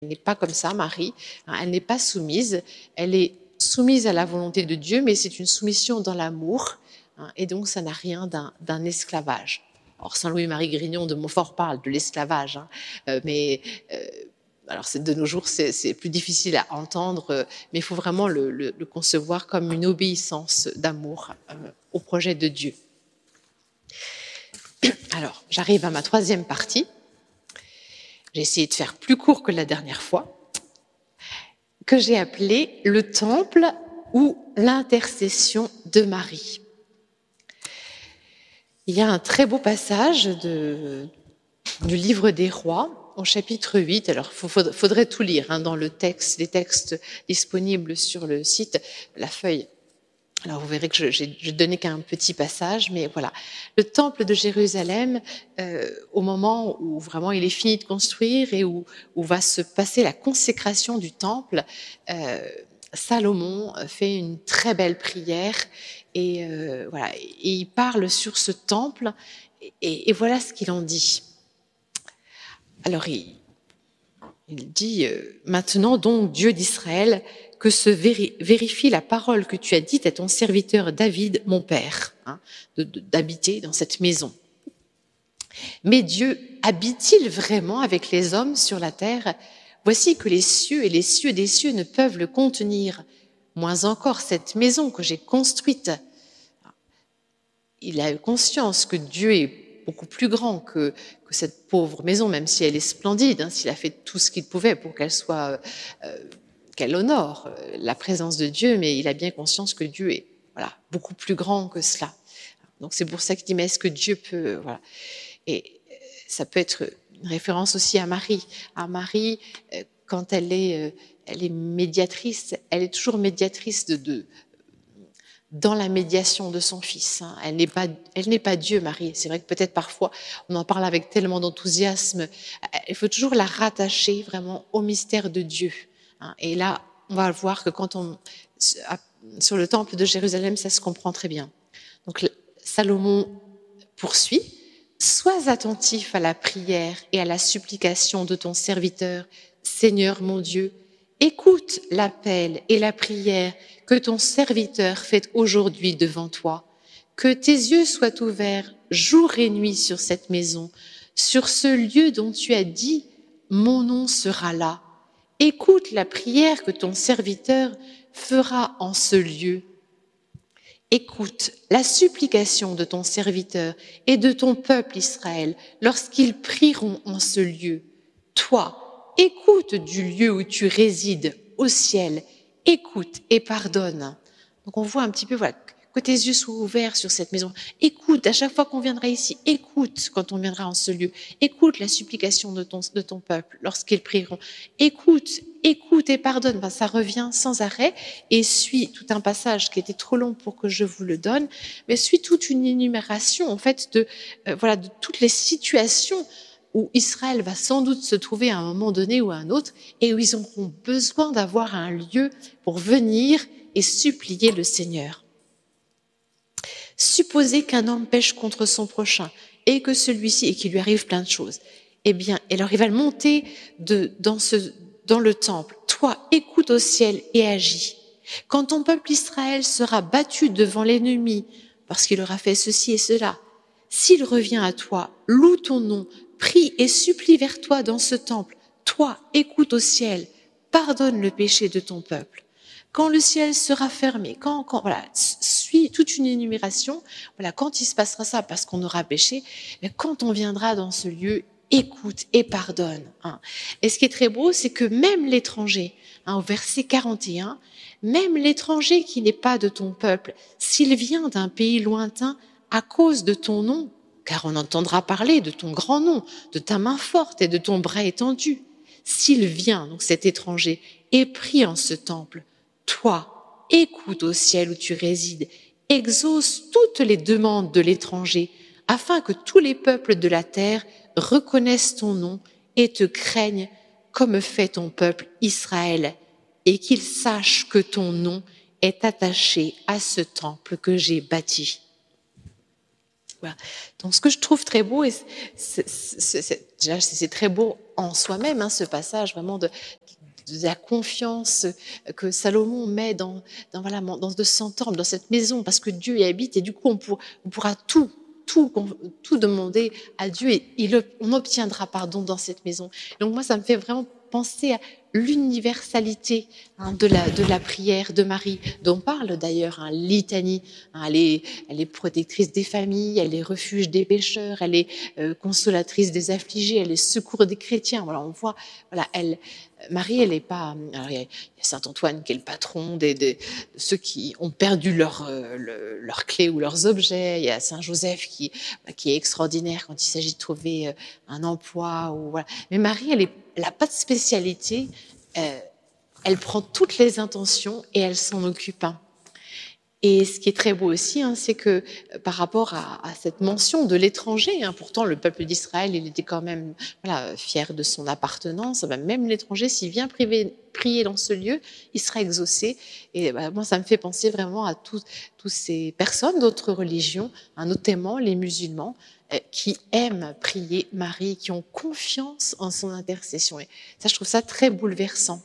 n'est pas comme ça, Marie. Elle n'est pas soumise. Elle est soumise à la volonté de Dieu, mais c'est une soumission dans l'amour. Et donc, ça n'a rien d'un esclavage. Or, Saint Louis-Marie Grignon de Montfort parle de l'esclavage, mais alors de nos jours, c'est plus difficile à entendre, mais il faut vraiment le concevoir comme une obéissance d'amour au projet de Dieu. Alors, j'arrive à ma troisième partie. J'ai essayé de faire plus court que la dernière fois, que j'ai appelé le temple ou l'intercession de Marie. Il y a un très beau passage du livre des Rois, au chapitre 8. Alors, faudrait tout lire dans les textes disponibles sur le site, la feuille. Alors, vous verrez que je donnais qu'un petit passage, mais voilà. Le temple de Jérusalem, au moment où vraiment il est fini de construire et où va se passer la consécration du temple, Salomon fait une très belle prière et voilà. Et il parle sur ce temple et voilà ce qu'il en dit. Alors, il dit maintenant donc Dieu d'Israël, que se vérifie la parole que tu as dite à ton serviteur David, mon père, d'habiter dans cette maison. Mais Dieu habite-t-il vraiment avec les hommes sur la terre? Voici que les cieux et les cieux des cieux ne peuvent le contenir, moins encore cette maison que j'ai construite. Il a conscience que Dieu est beaucoup plus grand que cette pauvre maison, même si elle est splendide, s'il a fait tout ce qu'il pouvait pour qu'elle soit... qu'elle honore la présence de Dieu, mais il a bien conscience que Dieu est beaucoup plus grand que cela. Donc c'est pour ça qu'il dit, mais est-ce que Dieu peut... Voilà. Et ça peut être une référence aussi à Marie. À Marie, quand elle est médiatrice, elle est toujours médiatrice dans la médiation de son fils. Elle n'est pas Dieu, Marie. C'est vrai que peut-être parfois, on en parle avec tellement d'enthousiasme. Il faut toujours la rattacher vraiment au mystère de Dieu. Et là, on va voir que sur le temple de Jérusalem, ça se comprend très bien. Donc, Salomon poursuit. Sois attentif à la prière et à la supplication de ton serviteur, Seigneur mon Dieu. Écoute l'appel et la prière que ton serviteur fait aujourd'hui devant toi. Que tes yeux soient ouverts jour et nuit sur cette maison, sur ce lieu dont tu as dit, mon nom sera là. Écoute la prière que ton serviteur fera en ce lieu. Écoute la supplication de ton serviteur et de ton peuple Israël lorsqu'ils prieront en ce lieu. Toi, écoute du lieu où tu résides au ciel, écoute et pardonne. Donc on voit un petit peu, voilà, que tes yeux soient ouverts sur cette maison. Écoute, à chaque fois qu'on viendra ici, écoute quand on viendra en ce lieu. Écoute la supplication de ton peuple lorsqu'ils prieront. Écoute et pardonne. Ça revient sans arrêt et suit tout un passage qui était trop long pour que je vous le donne, mais suit toute une énumération en fait de toutes les situations où Israël va sans doute se trouver à un moment donné ou à un autre et où ils auront besoin d'avoir un lieu pour venir et supplier le Seigneur. Supposez qu'un homme pêche contre son prochain et que celui-ci, et qu'il lui arrive plein de choses, eh bien, alors il va le monter dans le temple. Toi, écoute au ciel et agis. Quand ton peuple Israël sera battu devant l'ennemi, parce qu'il aura fait ceci et cela, s'il revient à toi, loue ton nom, prie et supplie vers toi dans ce temple. Toi, écoute au ciel, pardonne le péché de ton peuple. Quand le ciel sera fermé, voilà, suit toute une énumération, voilà, quand il se passera ça parce qu'on aura péché, mais quand on viendra dans ce lieu, écoute et pardonne. Et ce qui est très beau, c'est que même l'étranger, au verset 41, même l'étranger qui n'est pas de ton peuple, s'il vient d'un pays lointain à cause de ton nom, car on entendra parler de ton grand nom, de ta main forte et de ton bras étendu, s'il vient, donc cet étranger, et prie en ce temple, toi, écoute au ciel où tu résides, exauce toutes les demandes de l'étranger, afin que tous les peuples de la terre reconnaissent ton nom et te craignent comme fait ton peuple Israël, et qu'ils sachent que ton nom est attaché à ce temple que j'ai bâti. Voilà. Donc ce que je trouve très beau, c'est très beau en soi-même, ce passage vraiment de la confiance que Salomon met dans ce temple, dans cette maison, parce que Dieu y habite et du coup on pourra tout demander à Dieu et on obtiendra pardon dans cette maison. Donc moi, ça me fait vraiment penser à l'universalité de la prière de Marie, dont parle d'ailleurs litanie. Elle est protectrice des familles, elle est refuge des pécheurs, elle est consolatrice des affligés, elle est secours des chrétiens. Voilà, on voit, voilà, Marie, elle est pas. Alors, il y a Saint Antoine qui est le patron de ceux qui ont perdu leurs clés ou leurs objets. Il y a Saint Joseph qui est extraordinaire quand il s'agit de trouver un emploi. Voilà. Mais Marie, elle n'a pas de spécialité. Elle prend toutes les intentions et elle s'en occupe. Et ce qui est très beau aussi, c'est que par rapport à cette mention de l'étranger, pourtant le peuple d'Israël, il était quand même fier de son appartenance. Même l'étranger, s'il vient prier dans ce lieu, il sera exaucé. Et moi, ça me fait penser vraiment à toutes ces personnes d'autres religions, notamment les musulmans, qui aiment prier Marie, qui ont confiance en son intercession. Et ça, je trouve ça très bouleversant.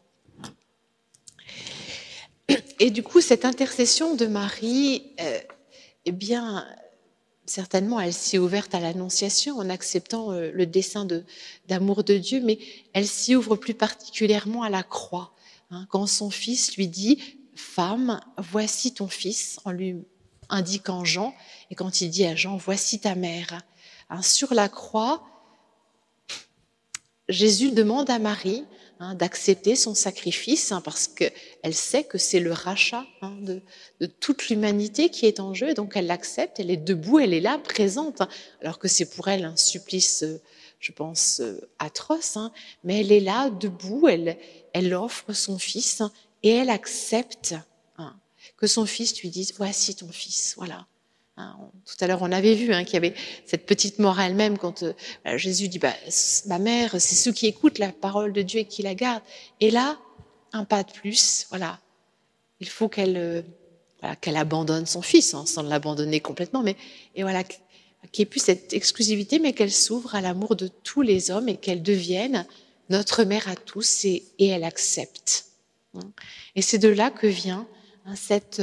Et du coup, cette intercession de Marie, eh bien, certainement, elle s'est ouverte à l'Annonciation en acceptant le dessein d'amour de Dieu, mais elle s'y ouvre plus particulièrement à la croix, quand son fils lui dit « Femme, voici ton fils », en lui indiquant Jean, et quand il dit à Jean « Voici ta mère ». Sur la croix, Jésus demande à Marie d'accepter son sacrifice parce qu'elle sait que c'est le rachat de toute l'humanité qui est en jeu. Donc elle l'accepte, elle est debout, elle est là, présente, alors que c'est pour elle un supplice, je pense, atroce. Mais elle est là, debout, elle offre son fils et elle accepte que son fils lui dise « Voici ton fils », voilà. Tout à l'heure, on avait vu qu'il y avait cette petite morale même quand Jésus dit ma mère, c'est ceux qui écoutent la parole de Dieu et qui la gardent. Et là, un pas de plus, voilà. Il faut qu'elle abandonne son fils, sans l'abandonner complètement, mais qu'il n'y ait plus cette exclusivité, mais qu'elle s'ouvre à l'amour de tous les hommes et qu'elle devienne notre mère à tous et elle accepte. Et c'est de là que vient cette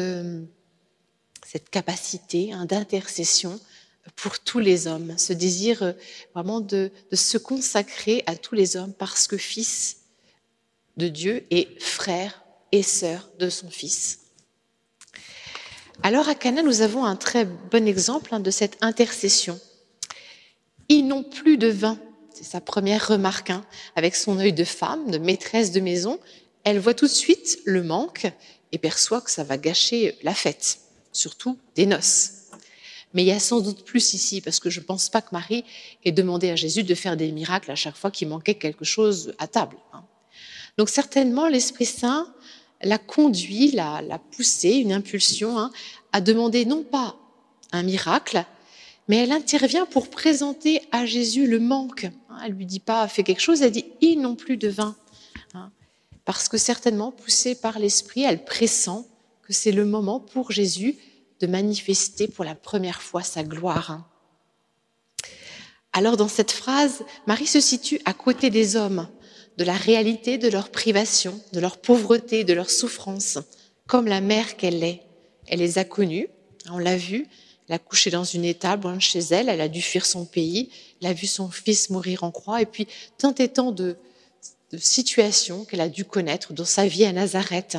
capacité d'intercession pour tous les hommes, ce désir vraiment de se consacrer à tous les hommes parce que fils de Dieu et frère et sœur de son fils. Alors à Cana, nous avons un très bon exemple de cette intercession. Ils n'ont plus de vin, c'est sa première remarque, avec son œil de femme, de maîtresse de maison, elle voit tout de suite le manque et perçoit que ça va gâcher la fête. Surtout des noces. Mais il y a sans doute plus ici, parce que je ne pense pas que Marie ait demandé à Jésus de faire des miracles à chaque fois qu'il manquait quelque chose à table. Donc certainement, l'Esprit Saint l'a conduit, l'a poussé, une impulsion, à demander non pas un miracle, mais elle intervient pour présenter à Jésus le manque. Elle ne lui dit pas « fais quelque chose », elle dit « ils n'ont plus de vin ». Parce que certainement, poussée par l'Esprit, elle pressent que c'est le moment pour Jésus de manifester pour la première fois sa gloire. Alors dans cette phrase, Marie se situe à côté des hommes, de la réalité de leur privation, de leur pauvreté, de leur souffrance, comme la mère qu'elle est. Elle les a connus, on l'a vu, elle a couché dans une étable loin de chez elle, elle a dû fuir son pays, elle a vu son fils mourir en croix, et puis tant et tant de situations qu'elle a dû connaître dans sa vie à Nazareth.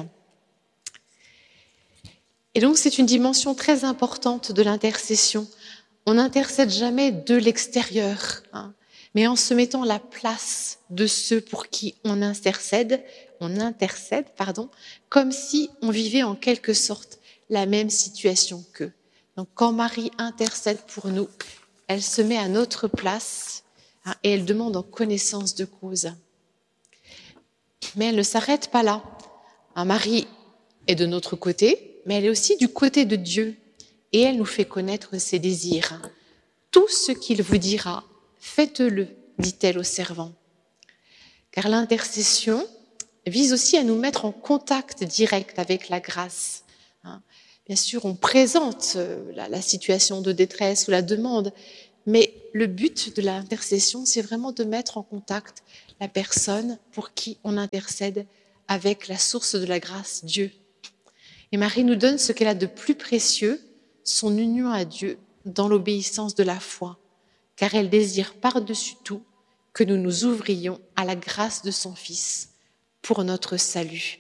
Et donc, c'est une dimension très importante de l'intercession. On n'intercède jamais de l'extérieur, mais en se mettant à la place de ceux pour qui on intercède, comme si on vivait en quelque sorte la même situation qu'eux. Donc, quand Marie intercède pour nous, elle se met à notre place et elle demande en connaissance de cause. Mais elle ne s'arrête pas là. Marie est de notre côté, mais elle est aussi du côté de Dieu. Et elle nous fait connaître ses désirs. Tout ce qu'il vous dira, faites-le, dit-elle au servant. Car l'intercession vise aussi à nous mettre en contact direct avec la grâce. Bien sûr, on présente la situation de détresse ou la demande, Mais le but de l'intercession, c'est vraiment de mettre en contact la personne pour qui on intercède avec la source de la grâce, Dieu. Et Marie nous donne ce qu'elle a de plus précieux, son union à Dieu dans l'obéissance de la foi, car elle désire par-dessus tout que nous nous ouvrions à la grâce de son Fils pour notre salut.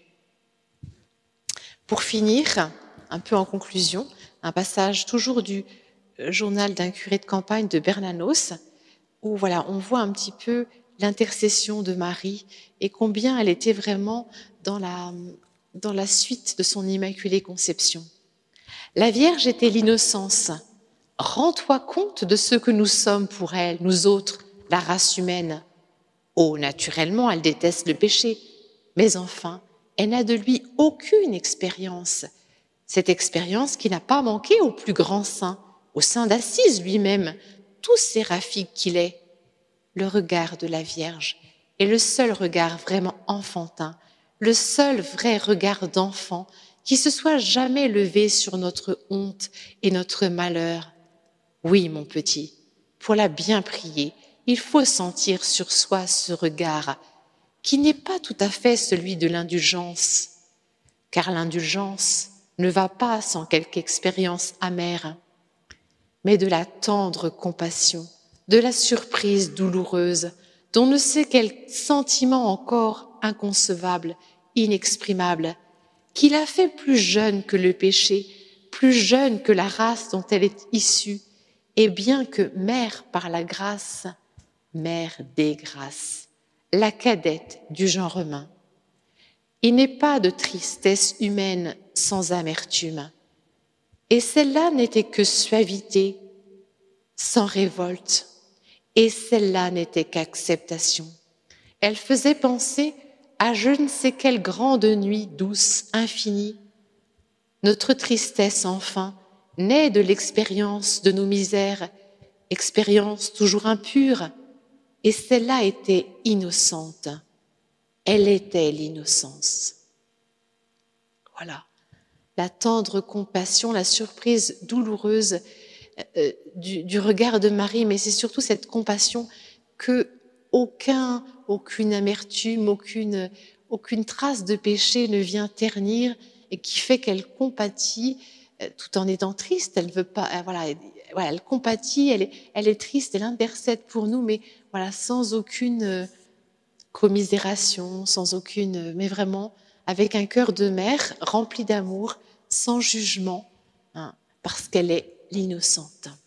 Pour finir, un peu en conclusion, un passage toujours du journal d'un curé de campagne de Bernanos, où voilà, on voit un petit peu l'intercession de Marie et combien elle était vraiment dans la suite de son immaculée conception. La Vierge était l'innocence. Rends-toi compte de ce que nous sommes pour elle, nous autres, la race humaine. Oh, naturellement, elle déteste le péché, mais enfin, elle n'a de lui aucune expérience. Cette expérience qui n'a pas manqué au plus grand saint, au saint d'Assise lui-même, tout séraphique qu'il est. Le regard de la Vierge est le seul regard vraiment enfantin, le seul vrai regard d'enfant qui se soit jamais levé sur notre honte et notre malheur. Oui, mon petit, pour la bien prier, il faut sentir sur soi ce regard qui n'est pas tout à fait celui de l'indulgence, car l'indulgence ne va pas sans quelque expérience amère, mais de la tendre compassion, de la surprise douloureuse, d'on ne sait quel sentiment encore inconcevable, inexprimable, qui l'a fait plus jeune que le péché, plus jeune que la race dont elle est issue, et bien que mère par la grâce, mère des grâces, la cadette du genre humain. Il n'est pas de tristesse humaine sans amertume, et celle-là n'était que suavité, sans révolte, et celle-là n'était qu'acceptation. Elle faisait penser à je ne sais quelle grande nuit douce, infinie. Notre tristesse, enfin, naît de l'expérience de nos misères, expérience toujours impure, et celle-là était innocente. Elle était l'innocence. Voilà, la tendre compassion, la surprise douloureuse du regard de Marie, mais c'est surtout cette compassion que aucune amertume, aucune trace de péché ne vient ternir et qui fait qu'elle compatit tout en étant triste. Elle veut pas, voilà, elle compatit, elle est triste, elle intercède pour nous, mais voilà, sans aucune commisération, sans aucune, mais vraiment avec un cœur de mère rempli d'amour, sans jugement, hein, parce qu'elle est l'innocente.